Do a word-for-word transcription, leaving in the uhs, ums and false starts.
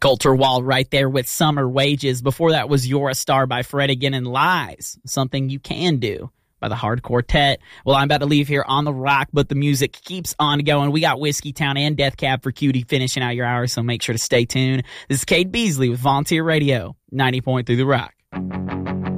Coulter Wall right there with Summer Wages. Before that was You're a Star by Fred again and Lies, Something You Can Do by the Hard Quartet. Well, I'm about to leave here on the rock, but the music keeps on going. We got Whiskey Town and Death Cab for Cutie finishing out your hour, so make sure to stay tuned. This is Cade Beasley with Volunteer Radio, ninety point three The Rock.